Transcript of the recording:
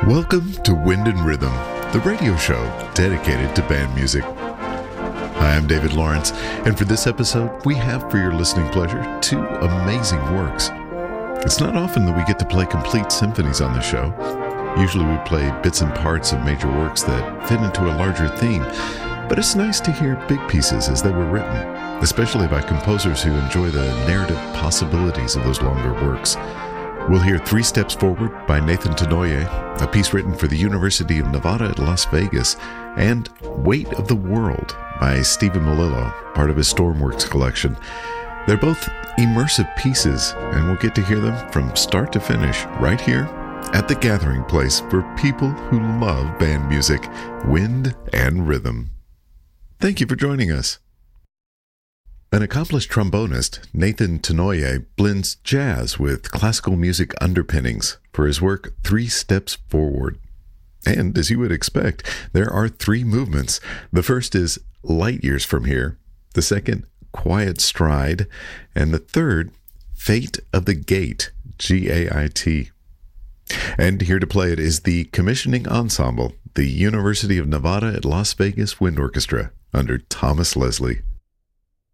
Welcome to Wind and Rhythm, the radio show dedicated to band music. Hi, I'm David Lawrence, and for this episode, we have for your listening pleasure two amazing works. It's not often that we get to play complete symphonies on the show. Usually we play bits and parts of major works that fit into a larger theme, but it's nice to hear big pieces as they were written, especially by composers who enjoy the narrative possibilities of those longer works. We'll hear Three Steps Forward by Nathan Tenoye, a piece written for the University of Nevada at Las Vegas, and Weight of the World by Stephen Melillo, part of his Stormworks collection. They're both immersive pieces, and we'll get to hear them from start to finish right here at the gathering place for people who love band music, wind and rhythm. Thank you for joining us. An accomplished trombonist, Nathan Tenoye blends jazz with classical music underpinnings for his work Three Steps Forward. And as you would expect, there are three movements. The first is Light Years from Here, the second, Quiet Stride, and the third, Fate of the Gate, G-A-I-T. And here to play it is the commissioning ensemble, the University of Nevada at Las Vegas Wind Orchestra, under Thomas Leslie.